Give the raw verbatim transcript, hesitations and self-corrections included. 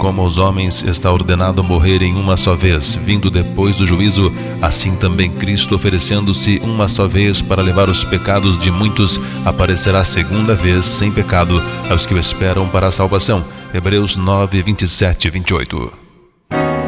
como aos homens está ordenado morrerem uma só vez, vindo depois do juízo, assim também Cristo, oferecendo-se uma só vez para levar os pecados de muitos, aparecerá segunda vez sem pecado aos que o esperam para a salvação. Hebreus nove, vinte e sete e vinte e oito.